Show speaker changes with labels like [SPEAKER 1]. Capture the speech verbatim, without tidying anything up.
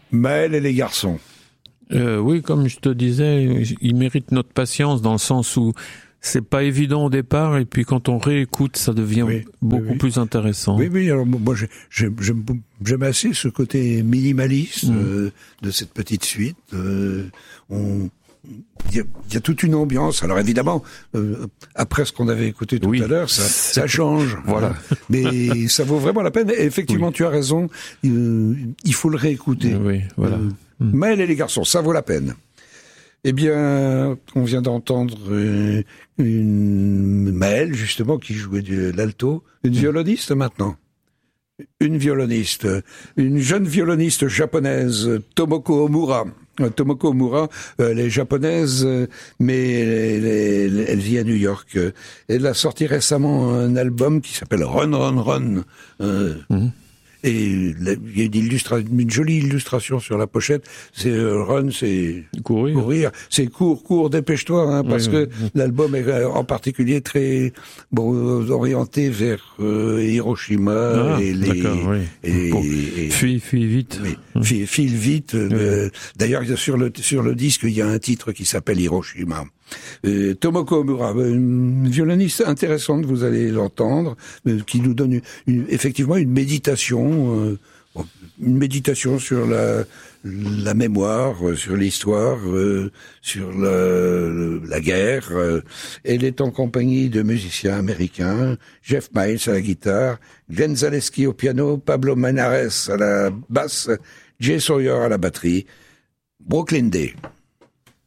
[SPEAKER 1] Maël et les garçons.
[SPEAKER 2] Euh, oui, comme je te disais, il mérite notre patience dans le sens où c'est pas évident au départ et puis quand on réécoute, ça devient oui, beaucoup oui, oui. plus intéressant.
[SPEAKER 1] Oui, oui. Alors moi, j'aime, j'aime, j'aime assez ce côté minimaliste mmh. euh, de cette petite suite. Euh, on Il y, a, il y a toute une ambiance. Alors évidemment, euh, après ce qu'on avait écouté tout oui. à l'heure, ça, ça change.
[SPEAKER 2] Voilà.
[SPEAKER 1] Mais ça vaut vraiment la peine. Et effectivement, oui. tu as raison. Euh, il faut le réécouter.
[SPEAKER 2] Oui, voilà.
[SPEAKER 1] Euh, mm. Maël et les garçons, ça vaut la peine. Eh bien, on vient d'entendre euh, une Maël, justement, qui jouait de l'alto. Une mm. violoniste maintenant. Une violoniste. Une jeune violoniste japonaise, Tomoko Omura. Tomoko Omura, euh, elle est japonaise, euh, mais elle, elle, elle vit à New York. Elle a sorti récemment un album qui s'appelle Run Run Run. Euh, mm-hmm. Et il y a une, illustra- une jolie illustration sur la pochette. C'est euh, Run, c'est
[SPEAKER 2] courir.
[SPEAKER 1] courir. C'est cours, cours, dépêche-toi, hein, parce oui, que oui. l'album est en particulier très bon orienté vers euh, Hiroshima
[SPEAKER 2] ah,
[SPEAKER 1] et les.
[SPEAKER 2] Oui.
[SPEAKER 1] Et,
[SPEAKER 2] bon.
[SPEAKER 1] et,
[SPEAKER 2] fuis, fuis vite.
[SPEAKER 1] Oui, file, file vite. Oui. Euh, d'ailleurs, sur le sur le disque, il y a un titre qui s'appelle Hiroshima. Euh, Tomoko Omura, une violoniste intéressante, vous allez l'entendre, euh, qui nous donne une, une, effectivement une méditation, euh, une méditation sur la, la mémoire, euh, sur l'histoire, euh, sur la, la guerre. Euh. Elle est en compagnie de musiciens américains, Jeff Miles à la guitare, Glenn Zaleski au piano, Pablo Menares à la basse, Jay Sawyer à la batterie. Brooklyn Day.